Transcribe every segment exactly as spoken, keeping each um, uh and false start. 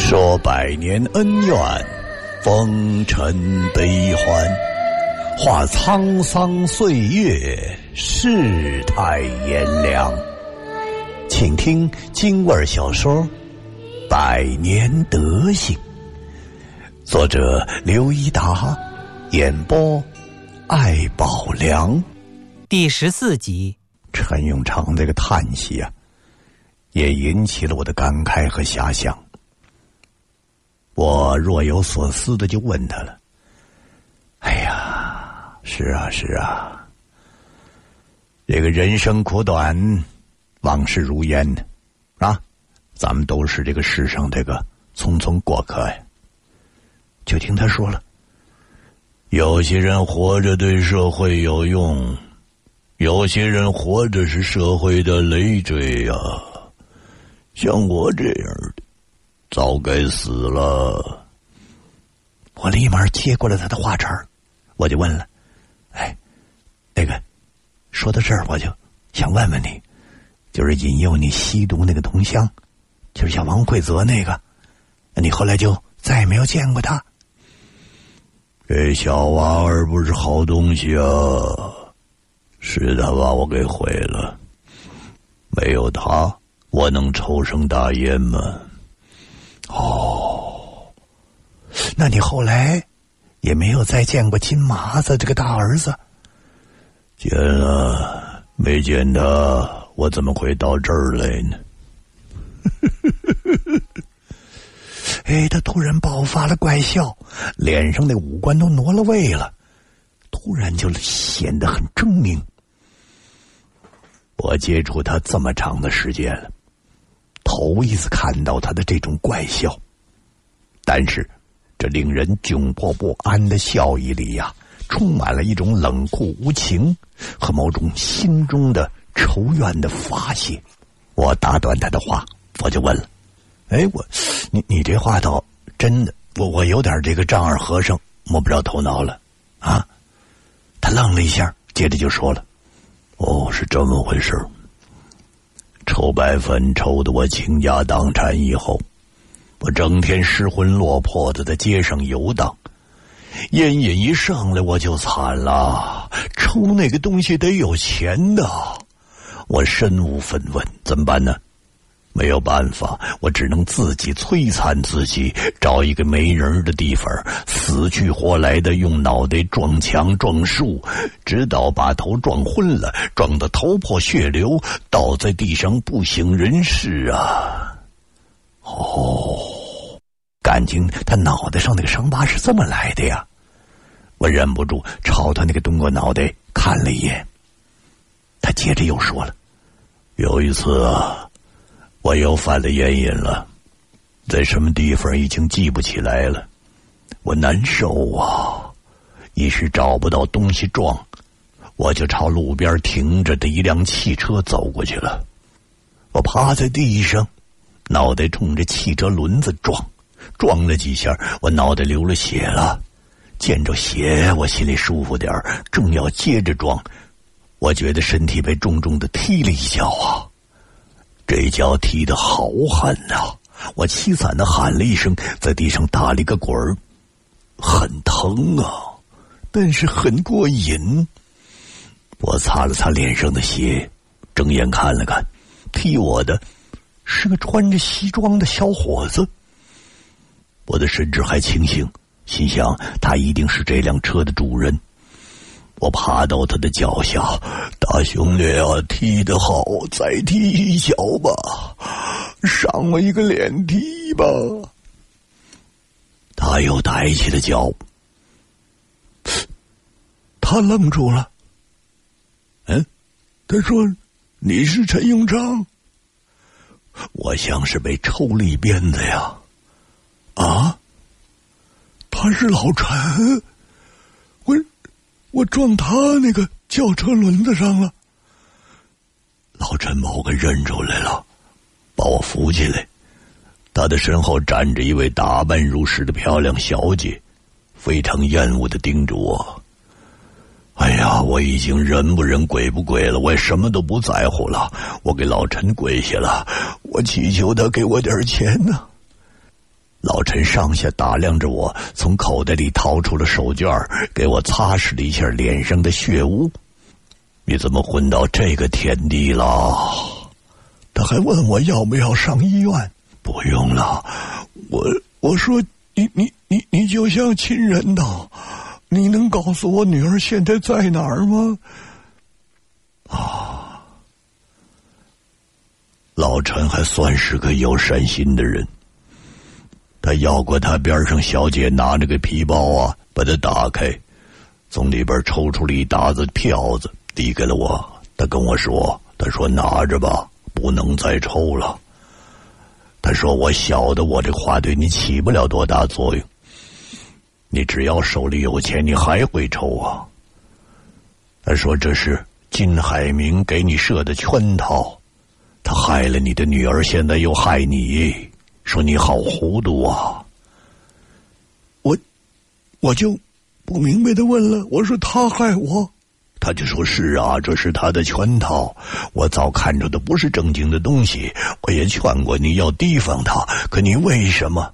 说百年恩怨，风尘悲欢，话沧桑岁月，世态炎凉。请听京味小说《百年德行》，作者刘一达，演播艾宝良。 第十四集。 陈永昌这个叹息啊，也引起了我的感慨和遐想。我若有所思的就问他了：哎呀，是啊是啊，这个人生苦短，往事如烟啊，咱们都是这个世上这个匆匆过客呀。就听他说了，有些人活着对社会有用，有些人活着是社会的累赘呀、啊，像我这样的早该死了。我立马接过了他的话茬，我就问了：哎，那个说到这儿，我就想问问你，就是引诱你吸毒那个同乡，就是像王慧泽那个，你后来就再也没有见过他？这小娃儿不是好东西啊，是他把我给毁了，没有他我能抽生大烟吗？哦，那你后来也没有再见过金麻子这个大儿子？见了，没见他我怎么会到这儿来呢？哎，他突然爆发了怪笑，脸上那五官都挪了位了，突然就显得很狰狞。我接触他这么长的时间了，头一次看到他的这种怪笑，但是这令人窘迫不安的笑意里呀、啊，充满了一种冷酷无情和某种心中的仇怨的发泄。我打断他的话，我就问了：哎，我你你这话倒真的，我我有点这个丈二和尚摸不着头脑了啊。他愣了一下，接着就说了：哦，是这么回事。抽白粉抽得我倾家荡产以后，我整天失魂落魄的在街上游荡，烟瘾一上来我就惨了，抽那个东西得有钱的，我身无分文，怎么办呢？没有办法，我只能自己摧残自己，找一个没人的地方，死去活来的用脑袋撞墙撞树，直到把头撞昏了，撞得头破血流，倒在地上不省人事啊！哦，感情他脑袋上那个伤疤是这么来的呀！我忍不住朝他那个东瓜脑袋看了一眼。他接着又说了：有一次啊，我又犯了烟瘾了，在什么地方已经记不起来了。我难受啊，一时找不到东西撞，我就朝路边停着的一辆汽车走过去了。我趴在地上，脑袋冲着汽车轮子撞，撞了几下，我脑袋流了血了。见着血，我心里舒服点，正要接着撞，我觉得身体被重重的踢了一脚啊！这脚踢得好狠啊！我凄惨的喊了一声，在地上打了一个滚儿，很疼啊，但是很过瘾。我擦了擦脸上的血，睁眼看了看，踢我的是个穿着西装的小伙子。我的神志还清醒，心想他一定是这辆车的主人。我爬到他的脚下，大兄弟啊，踢得好，再踢一脚吧，赏我一个脸踢吧。他又抬起了脚，他愣住了。嗯，他说：你是陈永昌？我像是被抽了一鞭子呀。啊，他是老陈。我我撞他那个轿车轮子上了。老陈把我给认出来了，把我扶起来。他的身后站着一位打扮如时的漂亮小姐，非常厌恶地盯着我。哎呀，我已经人不人鬼不鬼了，我也什么都不在乎了。我给老陈跪下了，我祈求他给我点钱呢、啊。 老陈上下打量着我，从口袋里掏出了手绢，给我擦拭了一下脸上的血污。你怎么混到这个田地了？他还问我要不要上医院。不用了，我我说你你你你就像亲人的，你能告诉我女儿现在在哪儿吗？啊，老陈还算是个有善心的人。他要过他边上小姐拿着个皮包啊，把它打开，从里边抽出了一沓子票子，递给了我。他跟我说，他说拿着吧，不能再抽了。他说我晓得我这话对你起不了多大作用，你只要手里有钱，你还会抽啊。他说这是金海明给你设的圈套，他害了你的女儿，现在又害你，说你好糊涂啊。我我就不明白的问了，我说他害我？他就说是啊，这是他的圈套，我早看着的不是正经的东西，我也劝过你要提防他，可你为什么？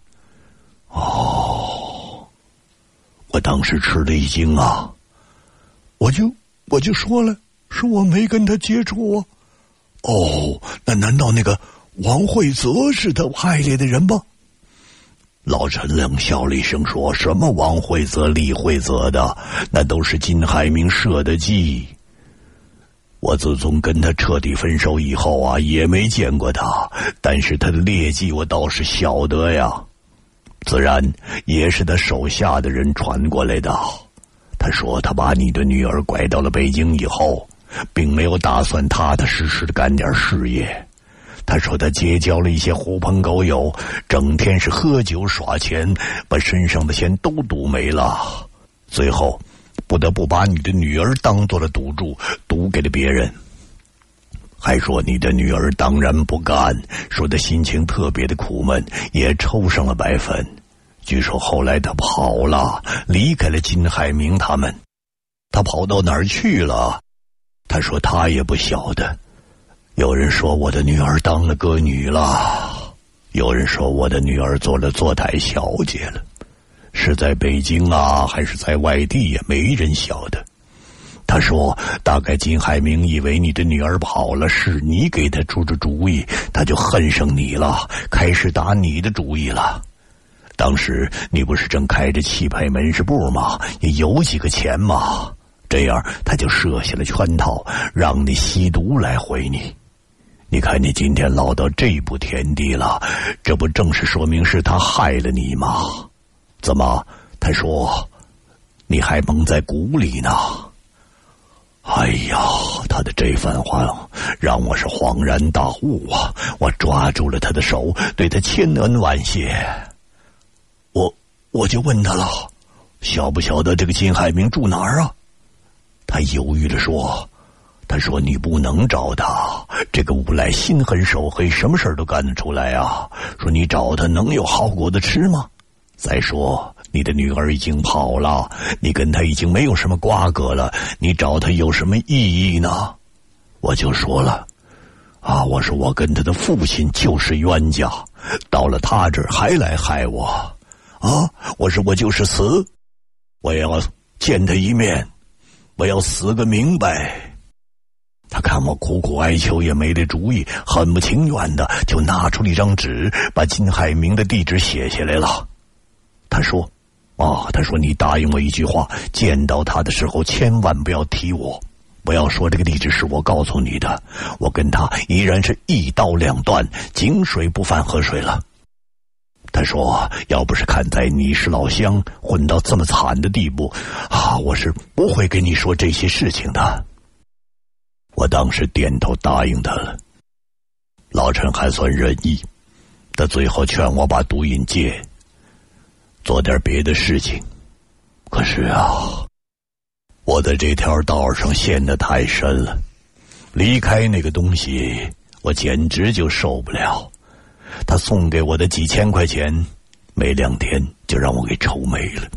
哦，我当时吃了一惊啊，我就我就说了，说我没跟他接触啊。哦，那难道那个王惠泽是他害了的人吗？老陈冷笑了一声，说什么王惠泽、李惠泽的，那都是金海明设的计。我自从跟他彻底分手以后啊，也没见过他，但是他的劣迹我倒是晓得呀。自然也是他手下的人传过来的。他说他把你的女儿拐到了北京以后，并没有打算踏踏实实的干点事业。他说他结交了一些狐朋狗友，整天是喝酒耍钱，把身上的钱都赌没了，最后不得不把你的女儿当做了赌注，赌给了别人。还说你的女儿当然不干，说他心情特别的苦闷，也抽上了白粉。据说后来他跑了，离开了金海明他们。他跑到哪儿去了？他说他也不晓得。有人说我的女儿当了歌女了，有人说我的女儿做了坐台小姐了，是在北京啊还是在外地也没人晓得。他说大概金海明以为你的女儿跑了是你给他出的主意，他就恨上你了，开始打你的主意了。当时你不是正开着气派门市部吗？也有几个钱吗？这样他就设下了圈套，让你吸毒来回你。你看你今天落到这步田地了，这不正是说明是他害了你吗？怎么？他说你还蒙在鼓里呢。哎呀，他的这番话让我是恍然大悟啊！我抓住了他的手，对他千恩万谢。我我就问他了，晓不晓得这个金海明住哪儿啊？他犹豫着说，他说你不能找他，这个无赖心狠手黑，什么事都干得出来啊。说你找他能有好果子吃吗？再说你的女儿已经跑了，你跟他已经没有什么瓜葛了，你找他有什么意义呢？我就说了啊，我说我跟他的父亲就是冤家，到了他这儿还来害我啊！我说我就是死，我也要见他一面，我要死个明白。他看我苦苦哀求也没这主意，很不情愿的就拿出了一张纸，把金海明的地址写下来了。他说啊，他说你答应我一句话，见到他的时候千万不要提我，不要说这个地址是我告诉你的，我跟他依然是一刀两断，井水不犯河水了。他说要不是看在你是老乡，混到这么惨的地步啊，我是不会跟你说这些事情的。我当时点头答应他了。老陈还算仁义，他最后劝我把毒瘾戒，做点别的事情。可是啊，我在这条道上陷得太深了，离开那个东西我简直就受不了。他送给我的几千块钱没两天就让我给抽没了。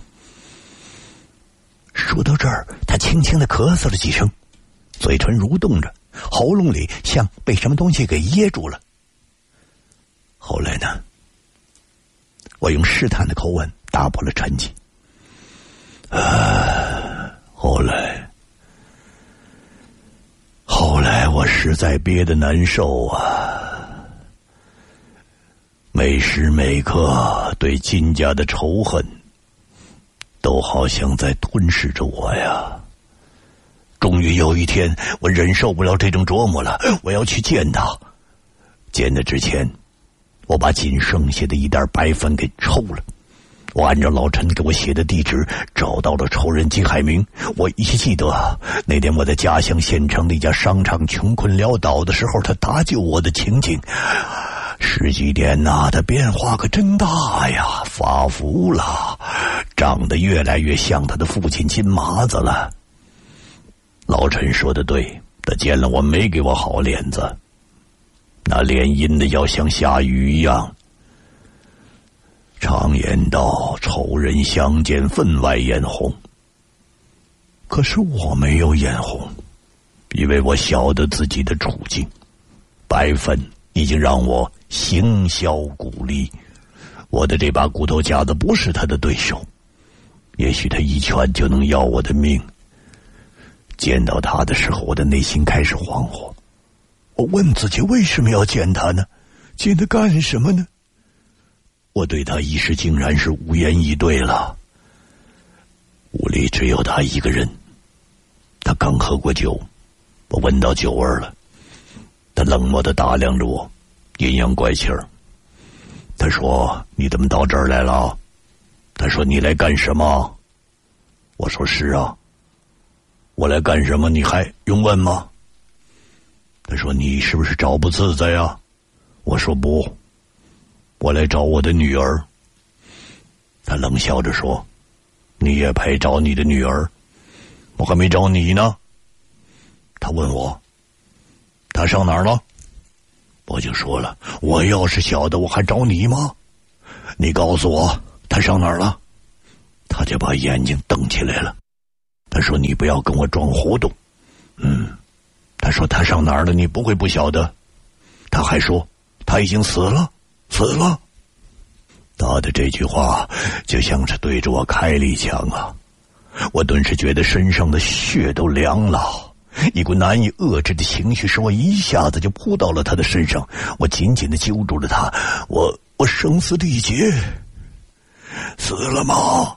说到这儿，他轻轻地咳嗽了几声，嘴唇蠕动着，喉咙里像被什么东西给噎住了。后来呢， 我用试探的口吻打破了沉寂。啊，后来，后来我实在憋得难受啊，每时每刻对金家的仇恨都好像在吞噬着我呀。终于有一天，我忍受不了这种折磨了，我要去见他。见他之前，我把仅剩下的一袋白粉给抽了。我按照老陈给我写的地址找到了仇人金海明。我依稀记得那天我在家乡县城的一家商场穷困潦倒的时候，他搭救我的情景。十几年呐、啊，他变化可真大呀，发福了，长得越来越像他的父亲金麻子了。老陈说的对，他见了我没给我好脸子，那脸阴的要像下雨一样。常言道，仇人相见分外眼红。可是我没有眼红，因为我晓得自己的处境。白粉已经让我形销骨立，我的这把骨头夹子不是他的对手，也许他一拳就能要我的命。见到他的时候，我的内心开始惶惑。我问自己，为什么要见他呢？见他干什么呢？我对他一时竟然是无言以对了。屋里只有他一个人，他刚喝过酒，我闻到酒味了。他冷漠地打量着我，阴阳怪气儿。他说：“你怎么到这儿来了？”他说：“你来干什么？”我说：“是啊，我来干什么？你还用问吗？”他说：“你是不是找不自在呀？”我说：“不，我来找我的女儿。”他冷笑着说：“你也配找你的女儿？我还没找你呢。”他问我：“他上哪儿了？”我就说了：“我要是晓得，我还找你吗？你告诉我他上哪儿了。”他就把眼睛瞪起来了。他说：“你不要跟我装糊涂。”嗯，他说：“他上哪儿了？你不会不晓得。”他还说：“他已经死了，死了。”他的这句话就像是对着我开了一枪啊！我顿时觉得身上的血都凉了，一股难以遏制的情绪使我一下子就扑到了他的身上。我紧紧地揪住了他，我我声嘶力竭：“死了吗？”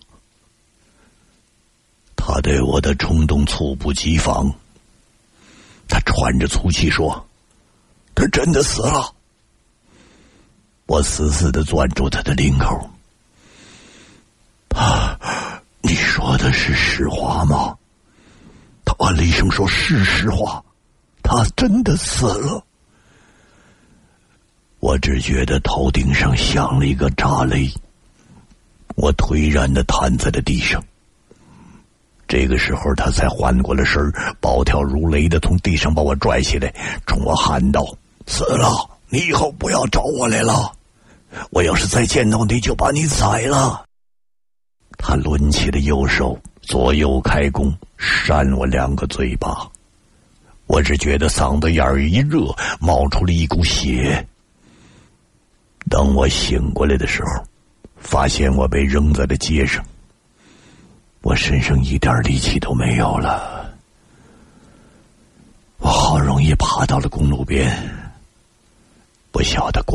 他对我的冲动猝不及防，他喘着粗气说：“他真的死了。”我死死地攥住他的领口。啊，你说的是实话吗？他嗯了一声说：“是实话，他真的死了。”我只觉得头顶上响了一个炸雷，我颓然地瘫在了地上。这个时候他才缓过了神儿，暴跳如雷地从地上把我拽起来，冲我喊道：“死了，你以后不要找我来了，我要是再见到你就把你宰了。”他抡起了右手，左右开弓，扇我两个嘴巴。我只觉得嗓子眼儿一热，冒出了一股血。等我醒过来的时候，发现我被扔在了街上，我身上一点力气都没有了。我好容易爬到了公路边，不晓得过